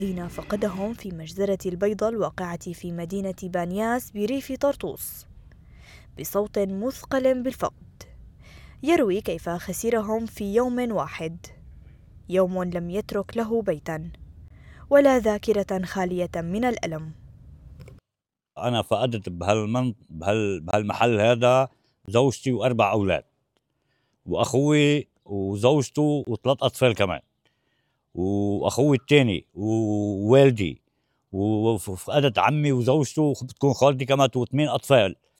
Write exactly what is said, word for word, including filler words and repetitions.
الذين فقدهم في مجزرة البيضة الواقعة في مدينة بانياس بريف طرطوس. بصوت مثقل بالفقد يروي كيف خسرهم في يوم واحد، يوم لم يترك له بيتا ولا ذاكرة خالية من الألم. أنا فقدت بهالمن... بهال... بهالمحل هذا زوجتي وأربع أولاد وأخوي وزوجته وثلاث أطفال كمان، وأخوي الثاني ووالدي، وفقدت عمي وزوجته وبتكون خالتي كمان وثمان أطفال.